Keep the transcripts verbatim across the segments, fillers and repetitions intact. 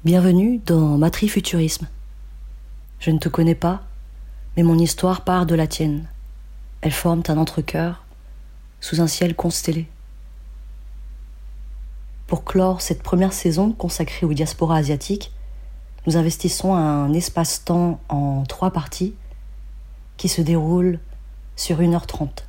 Bienvenue dans Matrifuturisme. Je ne te connais pas, mais mon histoire part de la tienne. Elles forment un entrecœur sous un ciel constellé. Pour clore cette première saison consacrée aux diasporas asiatiques, nous investissons un espace-temps en trois parties qui se déroulent sur une heure trente.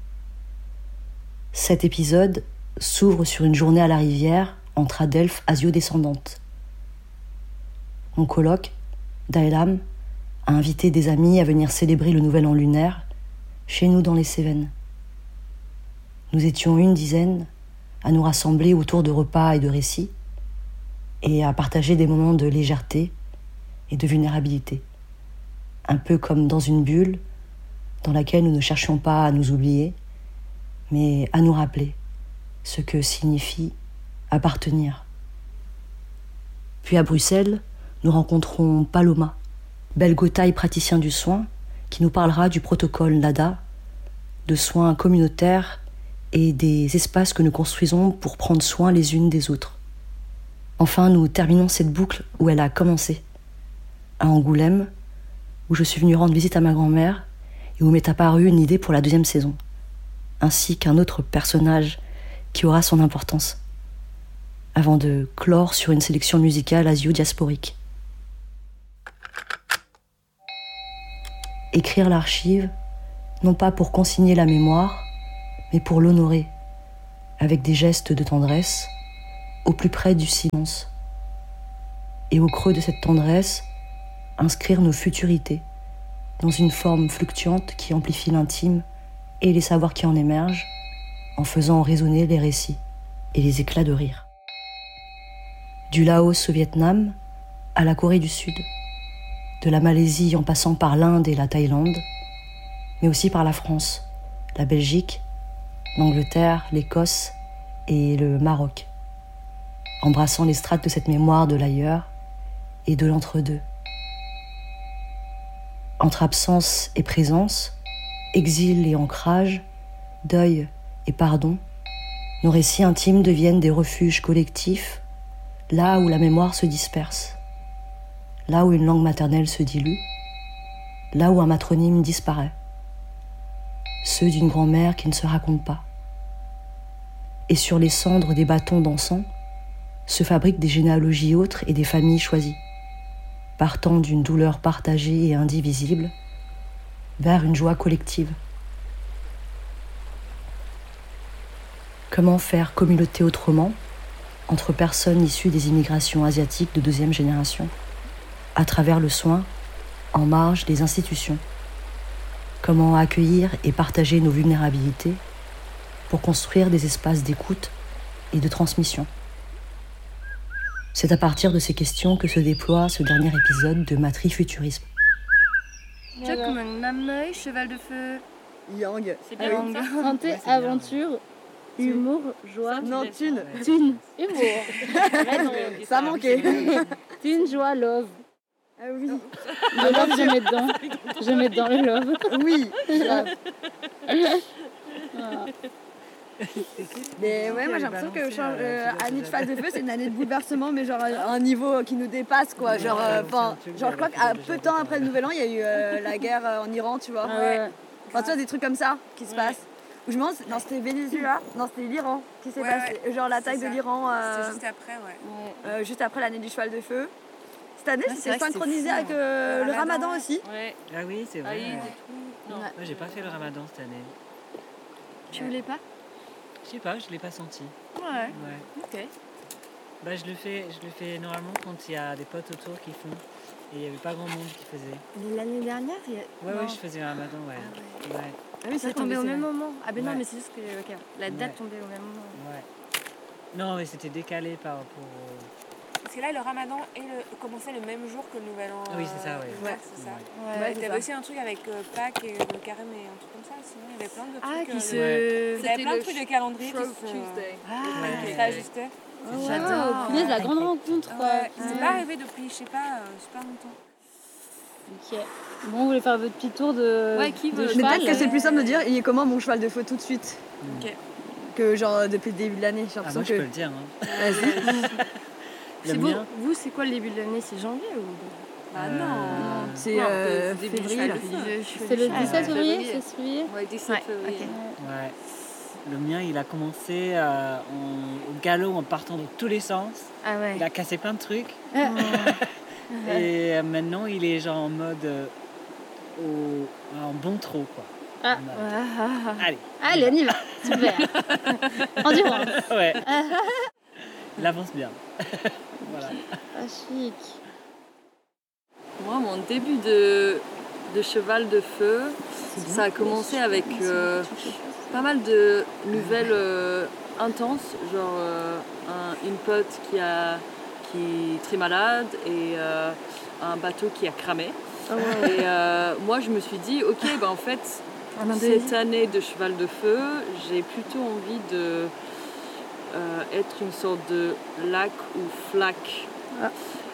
Cet épisode s'ouvre sur une journée à la rivière entre adelphes asio-descendantes. Mon coloc, Daelam, a invité des amis à venir célébrer le nouvel an lunaire chez nous dans les Cévennes. Nous étions une dizaine à nous rassembler autour de repas et de récits et à partager des moments de légèreté et de vulnérabilité. Un peu comme dans une bulle dans laquelle nous ne cherchions pas à nous oublier, mais à nous rappeler ce que signifie appartenir. Puis à Bruxelles, nous rencontrons Paloma, belgo-thaï praticien du soin, qui nous parlera du protocole NADA, de soins communautaires et des espaces que nous construisons pour prendre soin les unes des autres. Enfin, nous terminons cette boucle où elle a commencé, à Angoulême, où je suis venue rendre visite à ma grand-mère et où m'est apparue une idée pour la deuxième saison, ainsi qu'un autre personnage qui aura son importance, avant de clore sur une sélection musicale asio-diasporique. Écrire l'archive, non pas pour consigner la mémoire, mais pour l'honorer, avec des gestes de tendresse, au plus près du silence. Et au creux de cette tendresse, inscrire nos futurités, dans une forme fluctuante qui amplifie l'intime et les savoirs qui en émergent, en faisant résonner les récits et les éclats de rire. Du Laos au Vietnam à la Corée du Sud, de la Malaisie en passant par l'Inde et la Thaïlande, mais aussi par la France, la Belgique, l'Angleterre, l'Écosse et le Maroc, embrassant les strates de cette mémoire de l'ailleurs et de l'entre-deux. Entre absence et présence, exil et ancrage, deuil et pardon, nos récits intimes deviennent des refuges collectifs, là où la mémoire se disperse, là où une langue maternelle se dilue, là où un matronyme disparaît, ceux d'une grand-mère qui ne se raconte pas. Et sur les cendres des bâtons d'encens se fabriquent des généalogies autres et des familles choisies, partant d'une douleur partagée et indivisible vers une joie collective. Comment faire communauté autrement entre personnes issues des immigrations asiatiques de deuxième génération, à travers le soin, en marge des institutions? Comment accueillir et partager nos vulnérabilités pour construire des espaces d'écoute et de transmission? C'est à partir de ces questions que se déploie ce dernier épisode de Matrifuturisme. Chokmung, Namnoi, cheval de feu. Yang. C'est bien Yang. Santé, ouais, aventure, humour, joie. Non, thune. Thune, humour. Ouais, non, ça manquait. Thune, joie, love. Ah oui. Le love, je mets dedans. Je mets dedans le love. Oui. Love. Ah. Mais ouais, moi j'ai l'impression que genre, euh, année de phase de feu, c'est une année de bouleversement, mais genre à un niveau qui nous dépasse quoi. Genre, euh, genre je crois qu'à peu de temps après le Nouvel An, il y a eu euh, la guerre en Iran, tu vois. Ouais. Enfin, tu vois, des trucs comme ça qui se ouais. passent. Où je me demande, non, c'était Venezuela, non, c'était l'Iran qui s'est ouais, passé. Ouais. Genre l'attaque de l'Iran. Euh, c'était juste après, ouais. Euh, juste après l'année du cheval de feu. Cette année, ouais, c'était synchronisé fou, avec euh, le, le ramadan, ramadan aussi. Ouais. Ah oui, c'est vrai. Ah, ouais. Non, moi j'ai pas fait le ramadan cette année. Tu voulais pas? Je sais pas, je l'ai pas senti. Ouais. Ouais. Ok. Bah je le fais, je le fais normalement quand il y a des potes autour qui font. Et il y avait pas grand monde qui faisait. Mais l'année dernière, il y a... Ouais, ouais, je faisais le ramadan, ouais. Ah ouais. ouais. Ah oui, ça tombait au même moment. Ah ben ouais. non, mais c'est juste que okay, la date ouais. tombait au même moment. Ouais. Non, mais c'était décalé par rapport au... Parce que là, le ramadan et le... commençait le même jour que le nouvel an. Oui, c'est ça, ouais. Ouais, c'est ça. Ouais, ouais, t'avais aussi un truc avec euh, Pâques et le carême et un truc comme ça. Sinon, il y avait plein de trucs. Ah, qui euh, se. Ouais. Il y avait plein de trucs de calendrier qui se. Tuesday. Ah, ouais. qui s'ajustaient. Oh, j'adore. Oh, punaise, la grande rencontre, quoi. Ouais. C'est ouais. pas arrivé depuis, je sais pas, euh, super longtemps. Ok. Bon, vous voulez faire votre petit tour de. Ouais, qui veut. Mais peut-être que c'est plus simple de dire il est comment mon cheval de feu tout de suite. Ok. Que genre depuis le début de l'année. J'ai Ah, l'impression moi, que. je peux le dire. Hein. Vas-y. Le C'est beau. mien, Vous, c'est quoi le début de l'année? C'est janvier ou Bah Euh, non. C'est Non, euh, début du février, là. cheval de feu. Le cheveu C'est du le cheval. dix-sept ouais. février, Février. c'est février. Ouais, dix-sept Ouais, février. ok. ouais. Le mien, il a commencé euh, en- au galop en partant dans tous les sens. Ah ouais. Il a cassé plein de trucs. Ah. Et euh, maintenant, il est genre en mode euh, au, en bon trot, quoi. Ah. En mode, Ah, ah, Allez. Allez, on y va. Super. Endurance. Ouais. Il avance bien. Voilà. Ah, chic. Moi, mon début de, de cheval de feu, ça a commencé avec euh, pas mal de nouvelles euh, intenses, genre euh, un, une pote qui, a, qui est très malade et euh, un bateau qui a cramé. ah ouais. Et euh, moi, je me suis dit, ok, ben, en fait, En Indonésie. cette année de cheval de feu, j'ai plutôt envie de euh, être une sorte de lac ou flaque. Ah.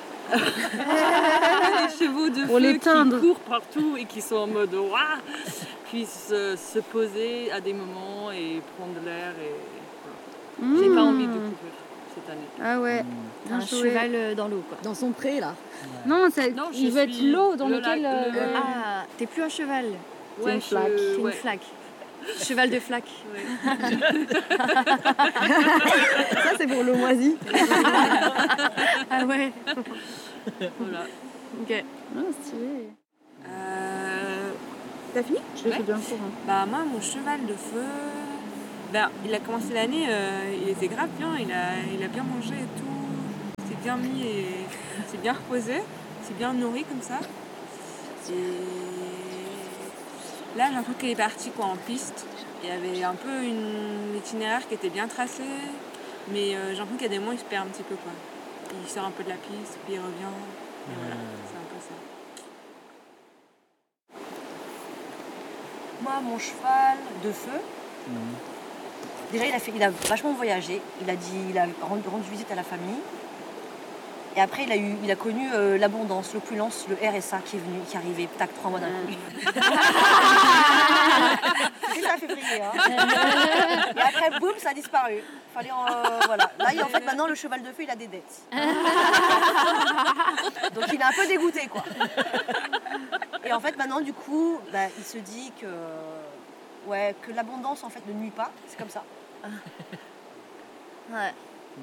Les chevaux de Pour feu qui l'éteindre. courent partout et qui sont en mode waouh, puissent euh, se poser à des moments et prendre l'air. Et voilà. J'ai pas envie de courir cette année. Ah ouais. Un Bien joué. cheval euh, dans l'eau, quoi. Dans son pré, là. Non, ça, Non, je il veut être suis l'eau dans le lequel. lac- euh, le- ouais. Ah, t'es plus un cheval. Ouais, une je- flaque. T'es une ouais. flaque. Cheval de flaque. Ouais. Ça, c'est pour le moisi. Ah ouais. Voilà. Ok. Ah, stylé. Euh, T'as fini? Je le fais Ouais. bien court. Hein. Bah moi, mon cheval de feu, ben, il a commencé l'année, euh, il était grave bien, il a, il a bien mangé et tout, c'est bien mis et c'est bien reposé, c'est bien nourri comme ça. Et là, j'ai l'impression qu'il est parti quoi, en piste. Il y avait un peu une itinéraire qui était bien tracé, mais euh, j'ai l'impression qu'il y a des moments où il se perd un petit peu. Quoi. Il sort un peu de la piste, puis il revient. Et voilà, c'est un peu ça. Moi, mon cheval de feu, déjà, il a, fait, il a vachement voyagé. Il a, dit, il a rendu, rendu visite à la famille. Et après, il a, eu, il a connu euh, l'abondance, l'opulence, le R S A qui est venu, qui est arrivé, tac, trois mois d'un coup. C'était ça, février. Hein. Et après, boum, ça a disparu. Fallait en, euh, voilà. Là, il, en fait, maintenant, le cheval de feu, il a des dettes. Donc, il est un peu dégoûté, quoi. Et en fait, maintenant, du coup, bah, il se dit que, ouais, que l'abondance, en fait, ne nuit pas. C'est comme ça. Ouais. Ouais.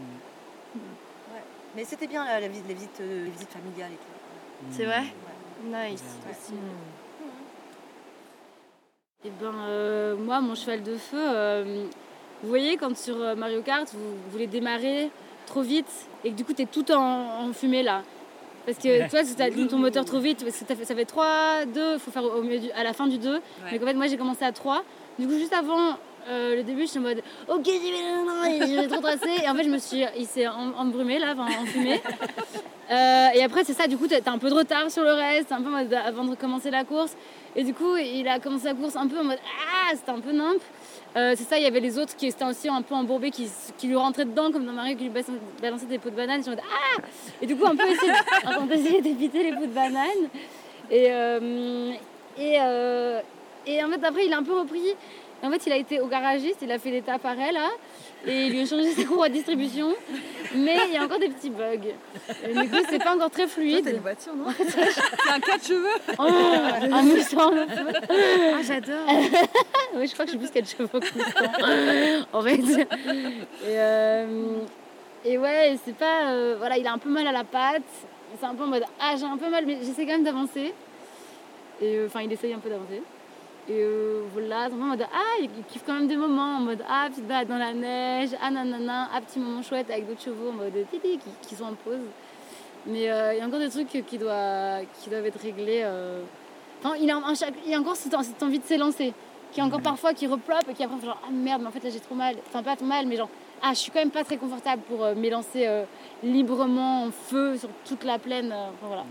Mais c'était bien la, la visite, les, visites, euh, les visites familiales et tout. C'est vrai? Ouais. Nice. Ouais. Et ben, euh, moi, mon cheval de feu, euh, vous voyez, quand sur euh, Mario Kart, vous, vous voulez démarrer trop vite et que du coup, t'es tout en, en fumée là. Parce que toi, si tu allumes ton moteur trop vite, parce que fait, ça fait trois, deux, il faut faire au milieu du, à la fin du deux. Ouais. Mais en fait, moi, j'ai commencé à trois. Du coup, juste avant euh, le début, je suis en mode ok, j'y vais, non, non, et j'ai trop tracé. Et en fait, je me suis, il s'est em- embrumé là, enfin, enfumé. Euh, et après, c'est ça, du coup, t'as t'as un peu de retard sur le reste, un peu en mode, avant de commencer la course. Et du coup, il a commencé la course un peu en mode ah, c'était un peu nimp. Euh, c'est ça, il y avait les autres qui étaient aussi un peu embourbés, qui, qui lui rentraient dedans, comme dans Mario, qui lui bas- balançaient des pots de banane. Je me dis ah. Et du coup, un peu essayer, en train d'essayer d'éviter les pots de banane. Et, euh, et, euh, et en fait, après, il a un peu repris. Et en fait, il a été au garagiste, il a fait l'étape arrêt là, et il lui a changé ses courroies de distribution. Mais il y a encore des petits bugs. Et du coup, c'est pas encore très Toi, t'as fluide. une voiture, non? C'est un quatre cheveux. Oh, un Mustang. Ah, j'adore. Oui, je crois que j'ai plus quatre chevaux que Mustang. En fait. Et, euh, et ouais, c'est pas. euh, voilà, il a un peu mal à la patte. C'est un peu en mode ah, j'ai un peu mal, mais j'essaie quand même d'avancer. Et euh, enfin, il essaye un peu d'avancer. Et euh, voilà, c'est un peu en mode ah, il il kiffe quand même des moments en mode ah, petite balade dans la neige, ah nanana, ah, petit moment chouette avec d'autres chevaux en mode titi qui, qui sont en pause. Mais euh, il y a encore des trucs qui, doivent, qui doivent être réglés. euh. Enfin, il, a un, chaque, il y a encore cette, cette envie de s'élancer, qui est encore parfois qui reploppe et qui après fait genre ah merde, mais en fait là j'ai trop mal. Enfin, pas trop mal, mais genre ah, je suis quand même pas très confortable pour euh, m'élancer euh, librement en feu sur toute la plaine. euh, enfin, voilà.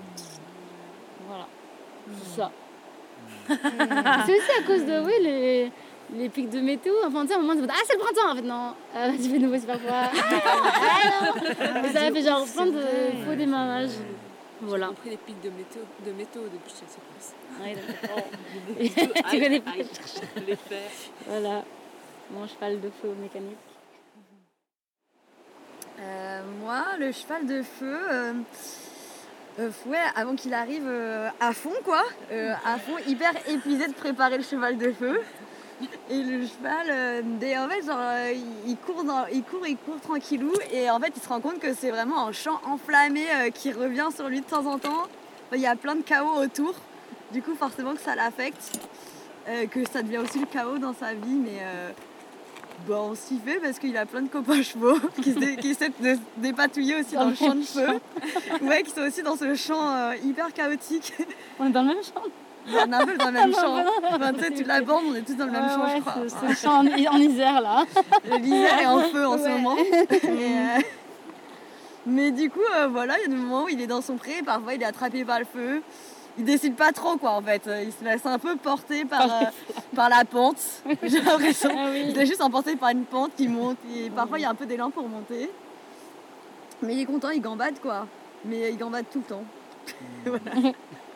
Voilà. C'est ça. C'est aussi à cause de oui, les, les pics de météo. Enfin, tu sais, à un moment, tu te dis, ah, c'est le printemps. En fait, non, euh, tu fais de nouveau super froid. Ah, non. Et ça a fait genre plein de faux démarrages. Voilà. J'ai compris les pics de météo, de météo depuis que je sais pas. Ouais, d'accord. Tu connais pas. Les faire. Voilà. Mon cheval de feu mécanique. Euh, moi, le cheval de feu, euh, euh, ouais, avant qu'il arrive euh, à fond, quoi, euh, à fond, hyper épuisé de préparer le cheval de feu. Et le cheval, euh, dès- en fait, genre, euh, il, il court dans, il court, il court tranquillou, et en fait, il se rend compte que c'est vraiment un champ enflammé euh, qui revient sur lui de temps en temps. Enfin, il y a plein de chaos autour, du coup, forcément que ça l'affecte, euh, que ça devient aussi le chaos dans sa vie, mais euh, bon, on s'y fait parce qu'il a plein de copains chevaux qui, se dé- qui essaient de se dépatouiller aussi dans, dans le champ de feu. Ouais, qui sont aussi dans ce champ euh, hyper chaotique. On est dans le même champ. On est un peu dans le même champ. Enfin, tu sais, toute la bande, on est tous dans le même Ouais, champ, ouais, je crois. c'est, c'est le champ en, en Isère, là. L'Isère est en feu en ce Ouais. moment. Et, euh, Mais du coup, euh, voilà, il y a des moments où il est dans son pré, parfois il est attrapé par le feu. Il décide pas trop, quoi, en fait. Il se laisse un peu porter par, euh, par la pente, j'ai l'impression. Ah oui. Il se laisse juste emporter par une pente qui monte. Et parfois, il y a un peu d'élan pour monter. Mais il est content, il gambade, quoi. Mais il gambade tout le temps. Voilà.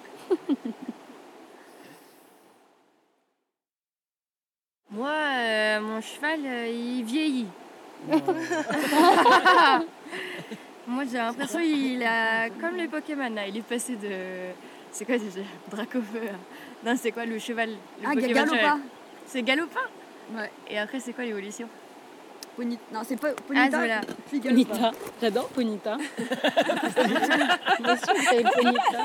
Moi, euh, mon cheval, euh, il vieillit. Moi, j'ai l'impression qu'il a comme les Pokémon, là. Il est passé de... C'est quoi déjà? Dracofeu. hein. Non, c'est quoi le cheval? Le Ah, Pokémon Galopin. cheval. C'est Galopin? Ouais. Et après, c'est quoi l'évolution? Pony... Non, c'est pas Ah, Ponita, voilà. puis Galopin. Ponita. J'adore Ponita. Bien sûr que c'est Ponita.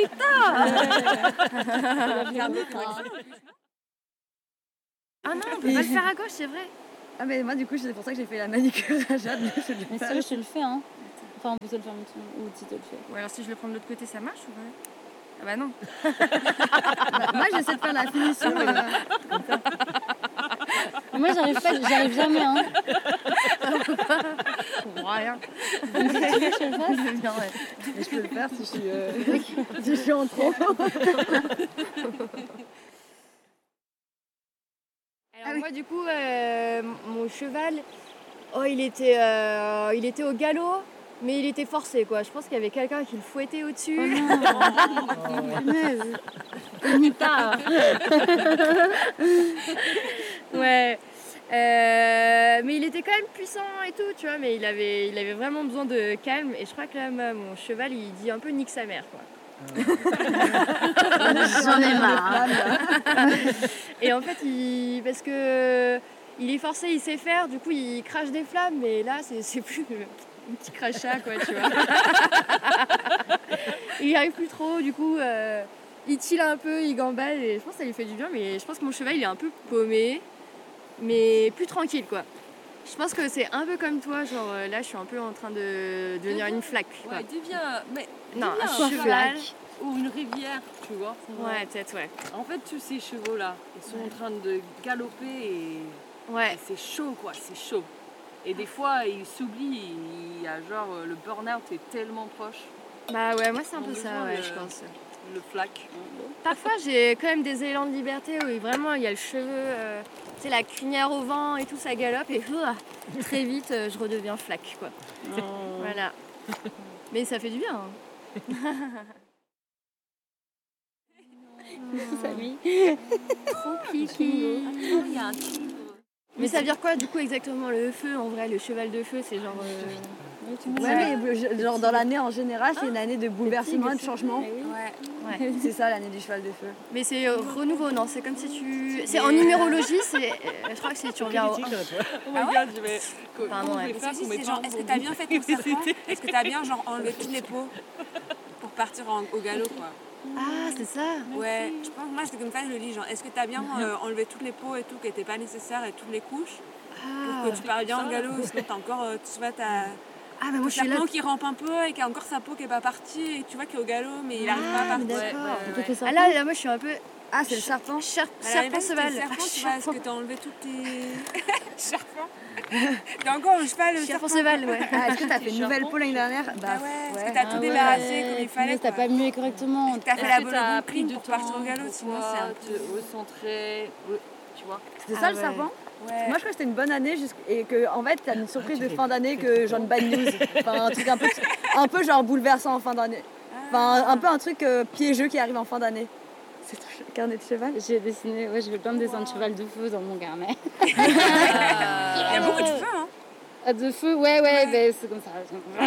Ah non, on peut pas le faire à gauche, c'est vrai. Ah, mais moi, du coup, c'est pour ça que j'ai fait la manicure à Jade. mais je l'ai Mais pas. ça, je te le fais, hein. Enfin, on peut te le faire maintenant, ou tu te le fais. Ou alors si je le prends de l'autre côté, ça marche ou pas? Ah bah non. Bah, moi, j'essaie de faire la finition. euh, Mais moi, j'arrive pas, j'arrive jamais, hein. Pour rien. Tu veux que je le fasse? Bien, ouais. Mais je peux le faire si je suis, euh, si je suis en trop. Alors moi du coup, euh, mon cheval, oh il était, euh, il était au galop, mais il était forcé quoi. Je pense qu'il y avait quelqu'un qui le fouettait au-dessus. Oh non. Punaise. Ponita. Ouais. Euh, mais il était quand même puissant et tout, tu vois. Mais il avait, il avait vraiment besoin de calme. Et je crois que là, moi, mon cheval, il dit un peu nique sa mère quoi. J'en ai marre. Et en fait, il, parce que il est forcé, il sait faire. Du coup, il crache des flammes. Mais là, c'est, c'est plus un petit crachat quoi, tu vois. Il n'y arrive plus trop. Du coup, euh, il tille un peu, il gambade. Et je pense que ça lui fait du bien. Mais je pense que mon cheval, il est un peu paumé. Mais plus tranquille quoi. Je pense que c'est un peu comme toi, genre euh, là je suis un peu en train de devenir une flaque. Quoi. Ouais, deviens, mais Non, deviens un un cheval. ou une rivière, tu vois. Ouais, peut-être, ouais. En fait, tous ces chevaux-là, ils sont en train de galoper et, Ouais. et c'est chaud, quoi, c'est chaud. Et des fois, ils s'oublient, il y a genre euh, le burn-out est tellement proche, Bah ouais, moi c'est un Ils peu ont ça, besoin ouais, de- je pense. le flac. Parfois j'ai quand même des élans de liberté où vraiment il y a le cheveu, euh, tu sais, la crinière au vent et tout, ça galope et ouah, très vite euh, je redeviens flaque quoi. Voilà. Mais ça fait du bien. hein. Salut. Trop kiki. Il y a un tigre. Mais ça veut dire quoi du coup exactement le feu en vrai, le cheval de feu, c'est genre. euh, Ouais, mais je- genre dans l'année en général, c'est une année de bouleversement et de changement. Ouais. C'est ça l'année du cheval de feu. Mais c'est euh, renouveau, non? C'est comme si tu. C'est en numérologie, c'est. euh, je crois que c'est tu reviens au. Tigre, toi. Oh my god, je vais. Pardon, Comment ouais. je vais Mais faire si, pour c'est mes genre, parents est-ce que t'as bien fait ton serpent? Est-ce que t'as bien genre enlevé toutes les peaux pour partir en- au galop quoi? Ah, c'est ça. Ouais, je pense moi c'est comme ça que je le lis genre, est-ce que t'as bien euh, enlevé toutes les peaux et tout qui n'étaient pas nécessaires et toutes les couches Ah, pour que tu pars bien au galop, sinon t'as encore, euh, tu vois, t'as ah bah moi je suis là. serpent qui rampe un peu et qui a encore sa peau qui est pas partie et tu vois qu'il est au galop mais il arrive pas à Ah, mais partir. d'accord. Tu fais ça Ah là, là, moi je suis un peu. Ah, c'est le serpent. Serpent À l'arrivée, c'était cheval. le serpent, Ah, tu vois, est-ce serpent. que t'as enlevé toutes tes... serpents T'as encore le cheval, le Serpent serpent cheval, ouais. Ah, est-ce que t'as fait une nouvelle peau l'année dernière? Bah ouais, est-ce ouais. que t'as tout débarrassé comme il fallait T'as quoi. pas mué correctement. Est-ce que t'as fait Est-ce la que bonne t'as bonne pris prime du pour temps partir au galop, pour sinon toi c'est un te recentrer, ouais, tu vois. C'était Ah ça le ouais. serpent? Ouais. Moi je crois que c'était une bonne année jusqu'- et que en fait t'as une surprise de fin d'année que genre une bad news. Enfin un truc un peu, un peu genre bouleversant en fin d'année. Enfin un peu un truc euh, piégeux qui arrive en fin d'année. C'est ton che- carnet de cheval? J'ai dessiné, ouais, je fais plein de dessins de cheval de feu dans mon carnet. Il y a beaucoup de cheveux, hein. Ah, de feu, ouais, ouais, ouais. Bah, c'est comme ça.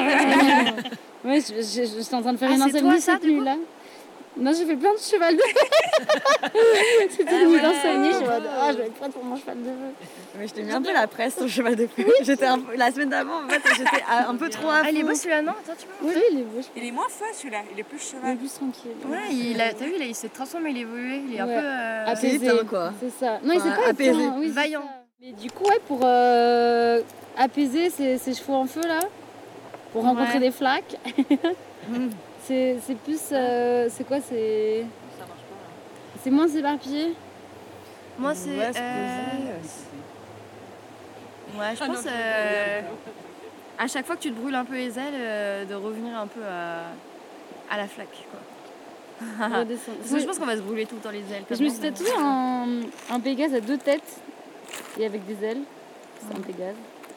Ouais, je, je, je, j'étais en train de faire Ah, une c'est insomnie toi, ça, cette du coup nuit-là. Non, j'ai fait plein de cheval de feu. C'était Ah une nuit ouais. d'insomnie. Je suis en mode, ah, je vais être prête pour mon cheval de feu. Mais je t'ai mis un peu la presse sur cheval de feu. J'étais un peu- la semaine d'avant, en fait, j'étais un peu trop à Ah, il est fond. beau celui-là, non? Attends, tu vois. Oui, il est beau. Il est moins feu celui-là, il est plus Il est cheval. plus tranquille. Ouais, il a, t'as vu, là, il s'est transformé, il est évolué, il est un Ouais. peu. euh, Apaisé, C'est éteint, quoi. c'est ça. Non, il Enfin, s'est pas apaisé. éteint, oui, c'est Vaillant. ça. Mais du coup, ouais, pour euh, apaiser ses, ses chevaux en feu, là, pour rencontrer Ouais. des flaques, Mm. c'est, c'est plus... euh, c'est quoi? C'est, Ça marche pas. Hein. c'est moins éparpillé. Moi, c'est. Ouais, se euh, poser. Ouais, je pense. euh, À chaque fois que tu te brûles un peu les ailes, euh, de revenir un peu à, à la flaque, quoi. Redescendre. Parce que je pense qu'on va se brûler tout le temps les ailes. Je me suis tatoué un, un Pégase à deux têtes et avec des ailes. C'est un Pégase.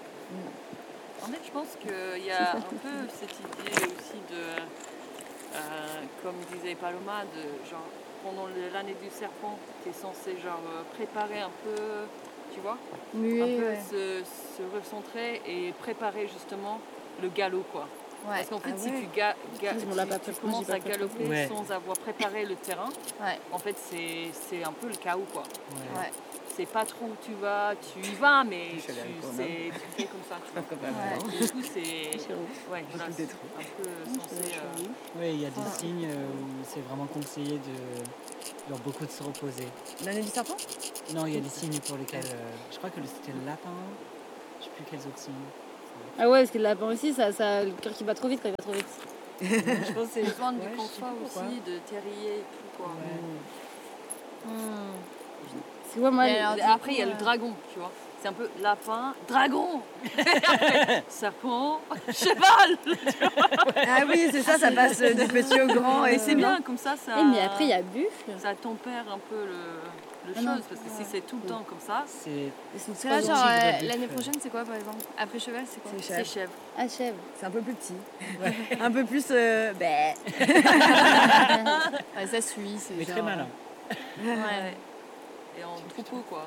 En fait, je pense qu'il y a un peu cette idée aussi de, euh, comme disait Paloma, de genre pendant le- l'année du serpent, tu es censé genre euh, préparer un peu, tu vois, Muet, un peu ouais. se, se recentrer et préparer justement le galop quoi. Ouais. Parce qu'en fait, Ah si ouais. tu, ga- ga- Je me l'a tu- pas tu fait, commences j'ai pas à fait galoper Ouais. sans avoir préparé le terrain, Ouais. en fait, c'est c'est un peu le chaos quoi. Ouais. Ouais. C'est pas trop où tu vas, tu y vas, mais Je tu, suis allée avec toi, c'est- tu fais comme ça. Tu vois. Ouais. Du coup, c'est Chérie. ouais, voilà, tout c'est détruit. un peu censé. euh, Oui, il y a des signes euh, où c'est vraiment conseillé de genre, beaucoup de se reposer. L'année du serpent? Non, il y a des signes pour lesquels. euh, je crois que le- c'était le lapin. Je sais plus quels autres signes. Ah ouais, parce que le lapin aussi, ça, ça, le cœur qui bat trop vite quand il va trop vite. Je pense que c'est besoin Ouais, du je sais confort pas pourquoi. aussi, de terrier et tout quoi. Ouais. Hmm. Parce que ouais, moi, Et les- alors, du Après, il y a coup, le euh, dragon, tu vois. C'est un peu lapin, dragon, Après, serpent, cheval. Ah oui, c'est ça, ça passe euh, du petit au grand. Et Et c'est bien comme ça, ça. Eh, mais après, il y a buffle. Ça tempère un peu le, le Ah non. chose parce que si c'est tout le temps comme ça, C'est Parce que là, genre, tigre euh, buffle. l'année prochaine, c'est quoi par exemple? Après cheval, c'est quoi? C'est c'est chèvre. chèvre. Ah, chèvre. C'est un peu plus petit. Un peu plus. Euh, bah. Ouais, ça suit, c'est mais genre... très malin. Ouais. Et en troupeau quoi.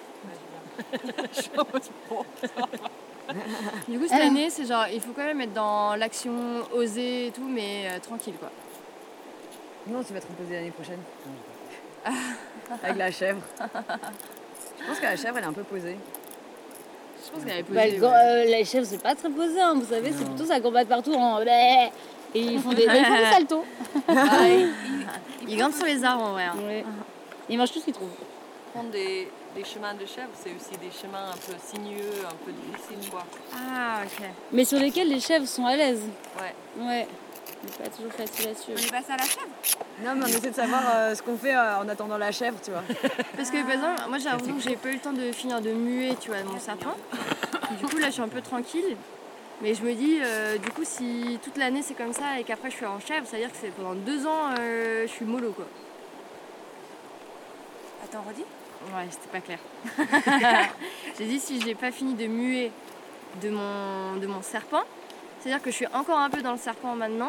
Du coup, cette Ah. année, c'est genre, il faut quand même être dans l'action, oser et tout, mais euh, tranquille, quoi. Non, tu vas te reposer l'année prochaine. Avec la chèvre. Je pense que la chèvre, elle est un peu posée. Je pense qu'elle avait posé. Bah, ouais. quand, euh, les chèvres, c'est pas très posé, hein, vous savez, c'est Non. plutôt ça combat partout en. Et ils font des, ils font des saltos. Ouais. Ils grimpent sur les arbres en vrai. hein. Ouais. Ils mangent tout ce qu'ils trouvent. Prendre des, des chemins de chèvre, c'est aussi des chemins un peu sinueux, un peu difficiles quoi. Ah, ok. Mais sur lesquels les chèvres sont à l'aise. Ouais. Ouais. C'est pas toujours facile à On suivre. est passé à la chèvre. Non, mais on essaie de savoir euh, ce qu'on fait euh, en attendant la chèvre, tu vois. Parce que par exemple, moi j'ai l'impression que j'ai pas eu le temps de finir de muer, tu vois, mon serpent. Du coup, là, je suis un peu tranquille. Mais je me dis, euh, du coup, si toute l'année c'est comme ça et qu'après je suis en chèvre, ça veut dire que c'est pendant deux ans, euh, je suis mollo, quoi. Attends, redis. Ouais, c'était pas clair. J'ai dit, si j'ai pas fini de muer de mon, de mon serpent, c'est-à-dire que je suis encore un peu dans le serpent maintenant.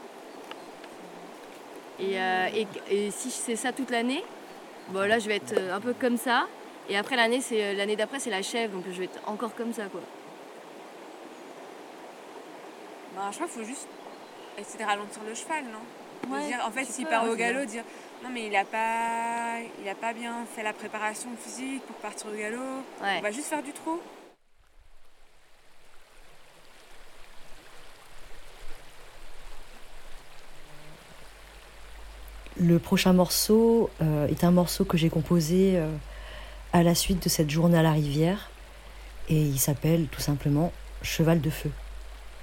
Et, euh, et, et si c'est ça toute l'année, bon là je vais être euh, un peu comme ça. Et après l'année, c'est l'année d'après c'est la chèvre, donc je vais être encore comme ça, quoi. Bah, je crois qu'il faut juste essayer de ralentir le cheval, non? De Ouais, dire, en fait, tu s'il peux, part ouais, au c'est galop, dire non, mais il a pas, il a pas bien fait la préparation physique pour partir au galop. Ouais. On va juste faire du trot. Le prochain morceau euh, est un morceau que j'ai composé euh, à la suite de cette journée à la rivière et il s'appelle tout simplement Cheval de feu.